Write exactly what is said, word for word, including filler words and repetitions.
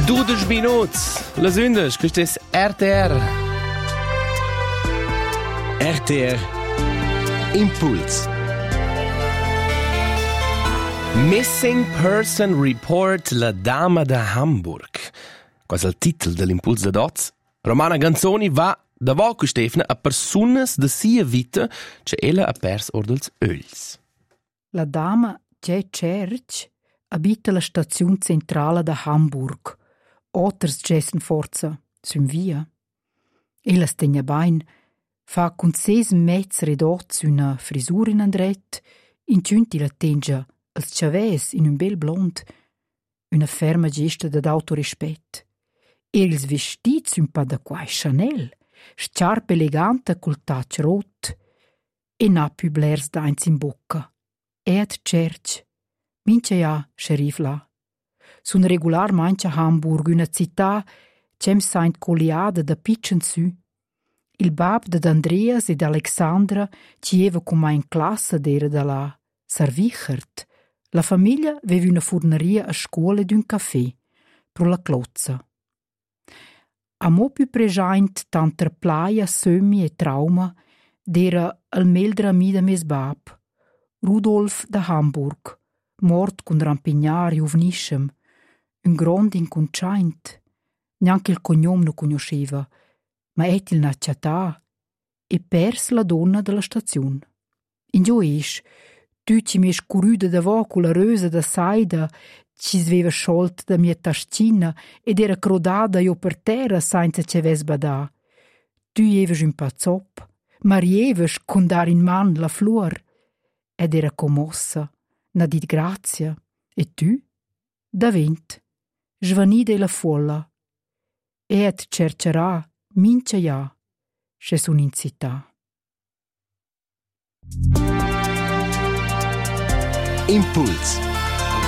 dodici minuti, las undici, questo è R T R. R T R Impuls. Missing Person Report, la dama da Hamburg. Questo è il titolo dell'Impuls da Doz. Romana Ganzoni va da voco Stefana a personas da sia vita che ella ha pers ordels öls. La dama J. Church abita la stazione centrale da Hamburg. Otters gessen forza sum via. Ella stegna bain, fa con ses metz redots una frisura in andret, in ciunti la tengia als chaves in un bel blond, una ferma gesta d'ad autorispet. E ils vestits un pa da quai Chanel, sciarpa eleganta col tac rot, e na più blers dains in bocca. E ad Church, mince ja, scerif la. Sun regular mancha Hamburg, una città cem saint coliada da pitchen su. Il bab d'ad Andreas ed Alexandra cieva come in classe d'era da la Sarvichert. La famiglia veve una furneria a scuola d'un caffè, pro la clozza. A mo più pregiaint tanter plaia, sömi e trauma d'era al meldra amida mes bab, Rudolf da Hamburg, mort con rampignari uvnischem, un grond inconciaint, neanche il cognom no conosceva, ma et il nacciatà, e pers la donna della stazione. In giù esch, tu ci mi scurruda da vo con la rösa da saida, ci sveva sciolt da mia tascina ed era crodada io per terra senza ce ves badà. Tu jeves un pazzop, ma rieves con dar in man la flor, ed era commossa, na dit grazia, e tu? Da vent, svanida la folla, e et cercerà, mince ja, che sun in città. Impuls.